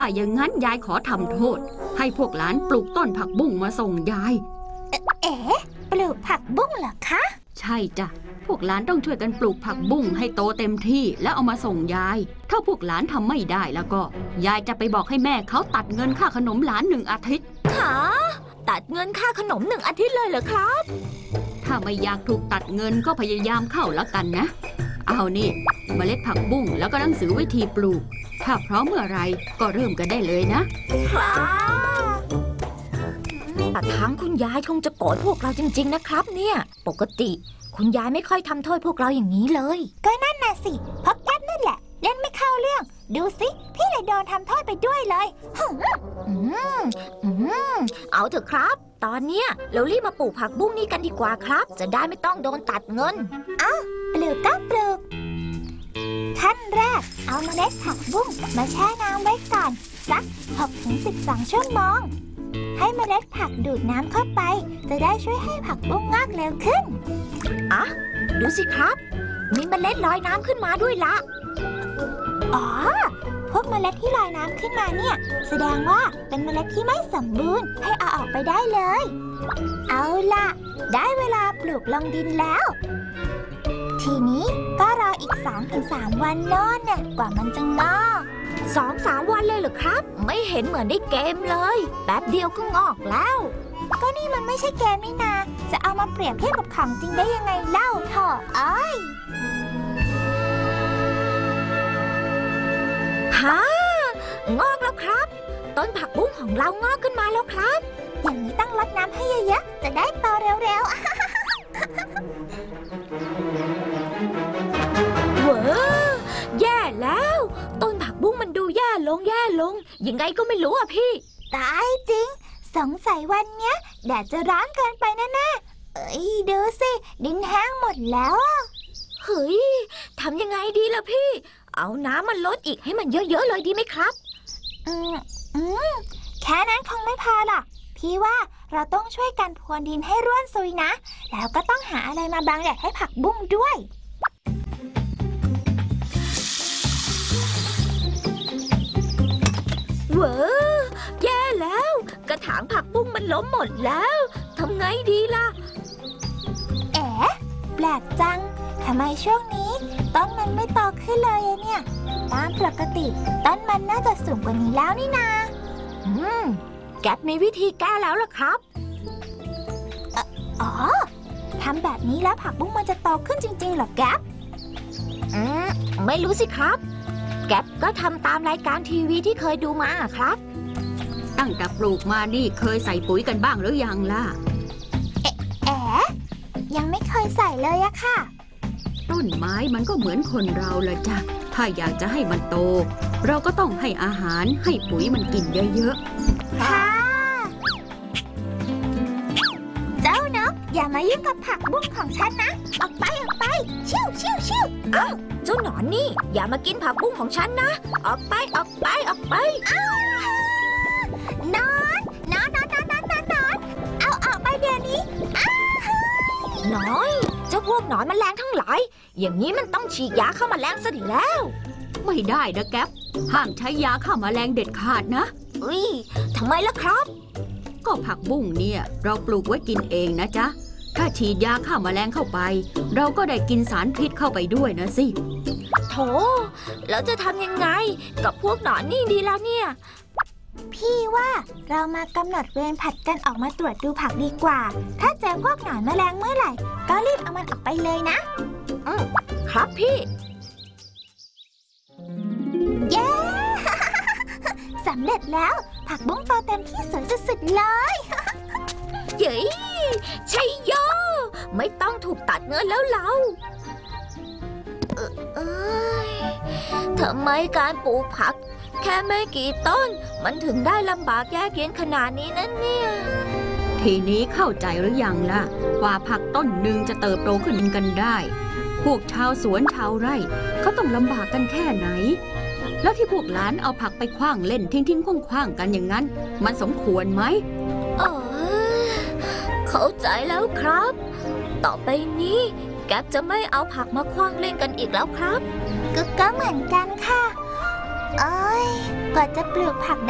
อย่างนั้นยายขอทำโทษให้พวกหลานปลูกต้นผักบุ้งมาส่งยายปลูกผักบุ้งเหรอคะใช่จ้ะพวกหลานต้องช่วยกันปลูกผักบุ้งให้โตเต็มที่แล้วเอามาส่งยายถ้าพวกหลานทำไม่ได้แล้วก็ยายจะไปบอกให้แม่เขาตัดเงินค่าขนมหลาน1 อาทิตย์ค่ะตัดเงินค่าขนม1 อาทิตย์เลยเหรอครับถ้าไม่อยากถูกตัดเงินก็พยายามเข้าแล้วกันนะเอานี่เมล็ดผักบุ้งแล้วก็หนังสือวิธีปลูกถ้าพร้อมเมื่อไรก็เริ่มกันได้เลยนะครับทางคุณยายคงจะโกรธพวกเราจริงๆนะครับเนี่ยปกติคุณยายไม่ค่อยทำโทษพวกเราอย่างนี้เลยก็นั่นน่ะสิเพราะแก๊ปนั่นแหละเล่นไม่เข้าเรื่องดูสิพี่เลยโดนทำโทษไปด้วยเลยเอาเถอะครับตอนเนี้ยเรารีบมาปลูกผักบุ้งนี่กันดีกว่าครับจะได้ไม่ต้องโดนตัดเงินปลูกก็ปลูกขั้นแรกเอาเมล็ดผักบุ้งมาแช่น้ำไว้ก่อนสัก 6-12 ชั่วโมงให้เมล็ดผักดูดน้ำเข้าไปจะได้ช่วยให้ผักบุ้งงอกเร็วขึ้นดูสิครับมีเมล็ดลอยน้ำขึ้นมาด้วยละพวกเมล็ดที่ลอยน้ำขึ้นมาเนี่ยแสดงว่าเป็นเมล็ดที่ไม่สมบูรณ์ให้เอาออกไปได้เลยเอาล่ะได้เวลาปลูกลงดินแล้วทีนี้ก็รออีก 2-3 วันโน่นเนี่ยกว่ามันจะงอก2-3 วันเลยเหรอครับไม่เห็นเหมือนในเกมเลยแป๊บเดียวก็งอกแล้วก็นี่มันไม่ใช่เกมนี่นาจะเอามาเปรียบเทียบกับของจริงได้ยังไงเล่าเถอะงอกแล้วครับต้นผักบุ้งของเรางอกขึ้นมาแล้วครับอย่างนี้ต้องรดน้ำให้เยอะๆจะได้โตเร็วๆเว้อแย่แล้วต้นผักบุ้งมันดูแย่ลงยังไงก็ไม่รู้อ่ะพี่ตายจริงสงสัยวันเนี้ยแดดจะร้อนเกินไปแน่ๆดูสิดินแห้งหมดแล้วเฮ้ยทำยังไงดีล่ะพี่เอาน้ำมันลดอีกให้มันเยอะๆเลยดีไหมครับแค่นั้นคงไม่พอหรอกพี่ว่าเราต้องช่วยกันพรวนดินให้ร่วนซุยนะแล้วก็ต้องหาอะไรมาบังแดดให้ผักบุ้งด้วยเว้อแย่แล้วกระถางผักบุ้งมันล้มหมดแล้วทำไงดีล่ะแปลกจังทำไมช่วงนี้ต้นมันไม่โตขึ้นเลยเนี่ยตามปกติต้นมันน่าจะสูงกว่านี้แล้วนี่นาแก๊ปมีวิธีแก้แล้วล่ะครับทำแบบนี้แล้วผักบุ้งมันจะโตขึ้นจริงๆเหรอแก๊ปไม่รู้สิครับแก๊ปก็ทำตามรายการทีวีที่เคยดูมาครับตั้งแต่ปลูกมานี่เคยใส่ปุ๋ยกันบ้างหรือยังล่ะยังไม่เคยใส่เลยอะค่ะต้นไม้มันก็เหมือนคนเราละจ้ะถ้าอยากจะให้มันโตเราก็ต้องให้อาหารให้ปุ๋ยมันกินเยอะๆค่ะเจ้านกอย่ามายุ่งกับผักบุ้งของฉันนะออกไปชิวเจ้าหนอนนี่อย่ามากินผักบุ้งของฉันนะออกไปนอนเอาออกไปเดี๋ยวนี้น้อยเจ้าพวกหนอนแมลงทั้งหลายอย่างนี้มันต้องฉีดยาฆ่าแมลงซะดีแล้วไม่ได้นะแก๊ปห้ามใช้ยาฆ่าแมลงเด็ดขาดนะทำไมล่ะครับก็ผักบุ้งเนี่ยเราปลูกไว้กินเองนะจ๊ะถ้าฉีดยาฆ่าแมลงเข้าไปเราก็ได้กินสารพิษเข้าไปด้วยนะสิโถแล้วจะทำยังไงกับพวกหนอนนี่ดีล่ะเนี่ยพี่ว่าเรามากำหนดเวรผัดกันออกมาตรวจดูผักดีกว่าถ้าเจอพวกหนอนแมลงเมื่อไหร่ก็รีบเอามันออกไปเลยนะครับพี่เย้ สำเร็จแล้วผักบุ้งโตเต็มที่สวยสุดๆเลยเย้ชัยโยไม่ต้องถูกตัดเงินแล้วเราทำไมการปลูกผักแค่ไม่กี่ต้นมันถึงได้ลำบากยากเย็นขนาดนี้นั่นเนี่ยทีนี้เข้าใจหรือยังล่ะกว่าผักต้นหนึ่งจะเติบโตขึ้นกันได้พวกชาวสวนชาวไร่เขาต้องลำบากกันแค่ไหนแล้วที่พวกหลานเอาผักไปขว้างเล่นทิ้งๆขว้างๆกันอย่างนั้นมันสมควรไหมเข้าใจแล้วครับต่อไปนี้แก๊ปจะไม่เอาผักมาขว้างเล่นกันอีกแล้วครับก็เหมือนกันค่ะกว่าจะปลูกผัก